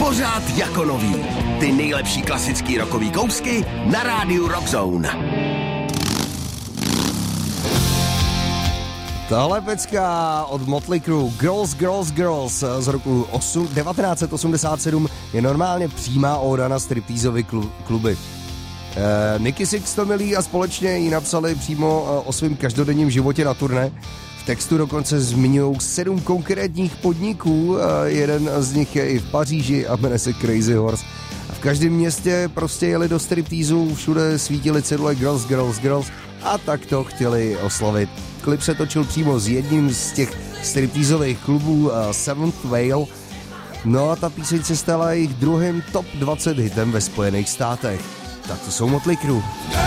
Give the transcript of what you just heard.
Pořád jako nový. Ty nejlepší klasický rockový kousky na rádiu Rockzone. Tahle pecka od Motley Crue Girls, Girls, Girls z roku 1987 je normálně přímá óda na striptýzový kluby. Nicky Six to milí a společně ji napsali přímo o svém každodenním životě na turné. V textu dokonce zmiňují 7 konkrétních podniků, jeden z nich je i v Paříži a jmenuje se Crazy Horse. A v každém městě prostě jeli do striptýzu, všude svítily cedule Girls, Girls, Girls a tak to chtěli oslavit. Klip se točil přímo s jedním z těch striptýzových klubů Seventh Whale. No a ta píseň se stala jejich druhým top 20 hitem ve Spojených státech. Tak to jsou Motley Crue.